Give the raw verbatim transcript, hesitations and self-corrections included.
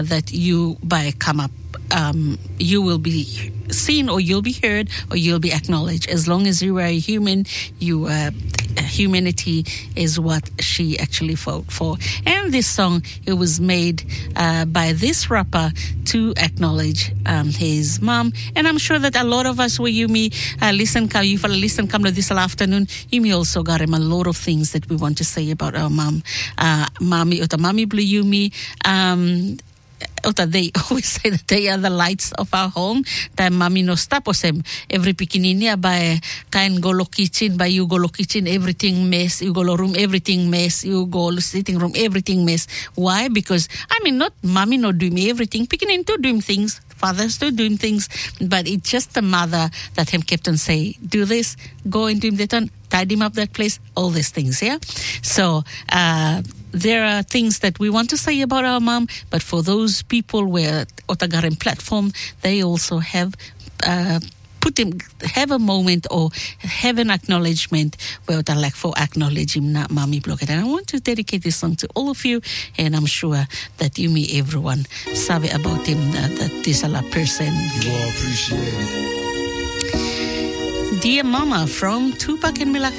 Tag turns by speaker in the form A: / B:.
A: that you by come up, um, you will be seen, or you'll be heard, or you'll be acknowledged. As long as you are a human, you uh, humanity is what she actually fought for. And this song, it was made uh, by this rapper to acknowledge um, his mom. And I'm sure that a lot of us, where you may uh, listen, you for listen, come to this afternoon, you may also got him a lot of things that we want to say about our mom. Uh, mommy, ota mami blue yumi. Um, They always say that they are the lights of our home. Ta mami no tapos em every pikininia by kain golo kitchen, by you golo kitchen, everything mess, you golo room, everything mess, you go sitting room, everything mess. Why? Because I mean, not mami no doing everything, pikinin to doing things, fathers to doing things, but it's just the mother that him kept on say, do this, go and do that, tidy him up that place, all these things, yeah. So uh there are things that we want to say about our mom, but for those people where Otagaren platform, they also have uh, put him, have a moment or have an acknowledgement where they like for acknowledging na mami blocket. And I want to dedicate this song to all of you, and I'm sure that you may everyone sabe about him, uh, that this is a person.
B: You all appreciate it.
A: Dear Mama from Tupac and Milak